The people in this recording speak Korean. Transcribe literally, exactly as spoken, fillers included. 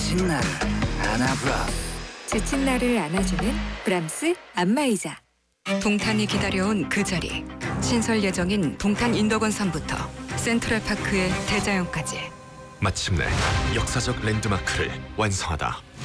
지친 나를 안아브라. 지친 나를 안아주는 브람스 안마의자. 동탄이 기다려온 그 자리. 신설 예정인 동탄 인덕원섬부터 센트럴파크의 대자연까지. 마침내 역사적 랜드마크를 완성하다.